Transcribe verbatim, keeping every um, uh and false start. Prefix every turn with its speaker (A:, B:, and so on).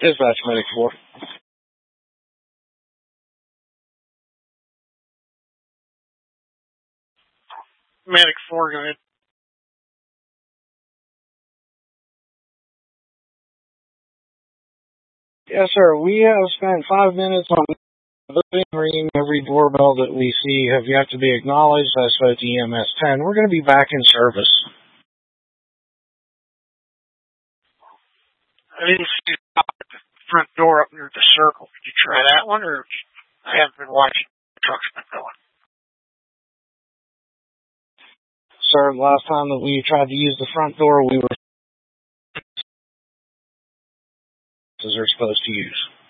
A: Dispatch Medic four.
B: Medic four, go ahead.
A: Yes, sir. We have spent five minutes on ringing every doorbell that we see have yet to be acknowledged. I spoke to E M S ten. We're going to be back in service.
B: I didn't see you stop at the front door up near the circle. Did you try that one, or I haven't been watching the trucks been going?
A: Sir, last time that we tried to use the front door, we were as they're supposed to use.